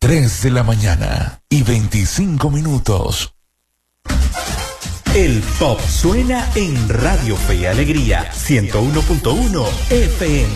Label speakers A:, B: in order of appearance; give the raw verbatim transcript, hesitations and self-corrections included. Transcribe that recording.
A: tres de la mañana y veinticinco minutos.
B: El pop suena en Radio Fe y Alegría ciento uno punto uno F M.